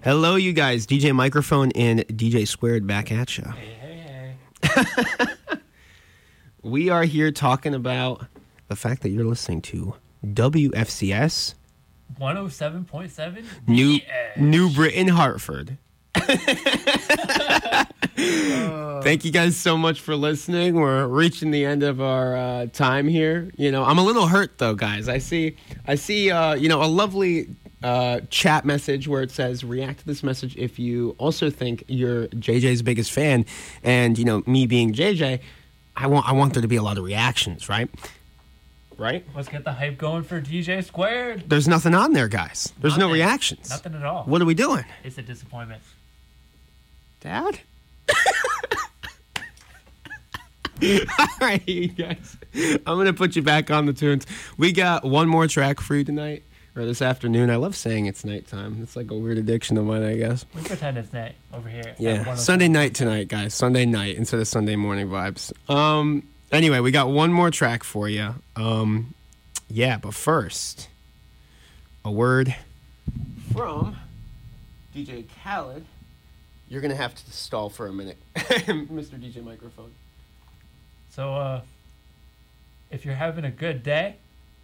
Hello, you guys. DJ Microphone and DJ Squared back at you. Hey. We are here talking about the fact that you're listening to WFCS 107.7 New Britain, Hartford. Thank you guys so much for listening. We're reaching the end of our time here. You know, I'm a little hurt though, guys. I see a lovely chat message where it says, react to this message if you also think you're JJ's biggest fan. And, you know, me being JJ, I want there to be a lot of reactions, right? Right? Let's get the hype going for DJ Squared. There's nothing on there, guys. There's no reactions. Nothing at all. What are we doing? It's a disappointment. Dad? All right, you guys. I'm going to put you back on the tunes. We got one more track for you tonight, or this afternoon. I love saying it's nighttime. It's like a weird addiction of mine, I guess. We pretend it's night over here. Yeah, Sunday night tonight, guys. Sunday night instead of Sunday morning vibes. Anyway, we got one more track for you. But first, a word from DJ Khaled. You're going to have to stall for a minute, Mr. DJ Microphone. So, if you're having a good day,